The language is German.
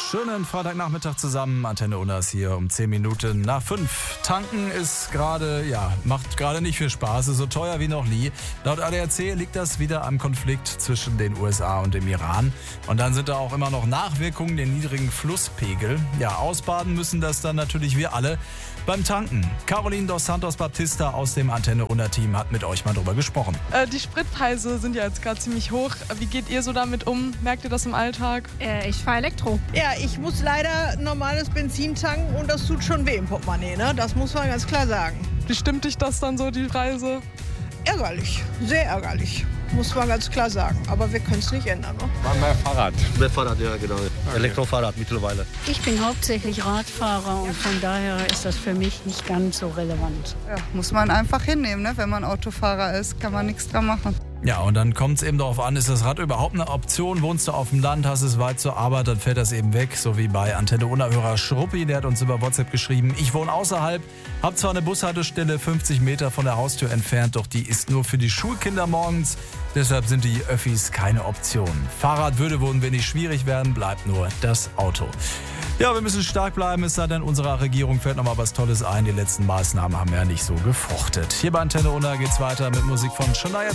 Schönen Freitagnachmittag zusammen. Antenne Unna ist hier um 10 Minuten nach 5. Tanken ist gerade, macht gerade nicht viel Spaß. Ist so teuer wie noch nie. Laut ADAC liegt das wieder am Konflikt zwischen den USA und dem Iran. Und dann sind da auch immer noch Nachwirkungen der niedrigen Flusspegel. Ja, ausbaden müssen das dann natürlich wir alle beim Tanken. Caroline dos Santos Baptista aus dem Antenne Unna Team hat mit euch mal drüber gesprochen. Die Spritpreise sind ja jetzt gerade ziemlich hoch. Wie geht ihr so damit um? Merkt ihr das im Alltag? Ich fahre Elektro. Ja, ich muss leider normales Benzin tanken und das tut schon weh im Portemonnaie, ne? Das muss man ganz klar sagen. Wie stimmt dich das dann so, die Preise? Ärgerlich, sehr ärgerlich, muss man ganz klar sagen. Aber wir können es nicht ändern, ne? Mehr Fahrrad. Mehr Fahrrad, ja genau. Elektrofahrrad mittlerweile. Ich bin hauptsächlich Radfahrer und von daher ist das für mich nicht ganz so relevant. Ja, muss man einfach hinnehmen, ne? Wenn man Autofahrer ist, kann man nichts dran machen. Ja, und dann kommt es eben darauf an, ist das Rad überhaupt eine Option? Wohnst du auf dem Land, hast es weit zur Arbeit, dann fällt das eben weg. So wie bei Antenne Unna-Hörer Schruppi, der hat uns über WhatsApp geschrieben. Ich wohne außerhalb, habe zwar eine Bushaltestelle 50 Meter von der Haustür entfernt, doch die ist nur für die Schulkinder morgens. Deshalb sind die Öffis keine Option. Fahrrad würde wohl ein wenig schwierig werden, bleibt nur das Auto. Ja, wir müssen stark bleiben, es sei denn, unserer Regierung fällt nochmal was Tolles ein. Die letzten Maßnahmen haben ja nicht so gefruchtet. Hier bei Antenne Unna geht's weiter mit Musik von Shania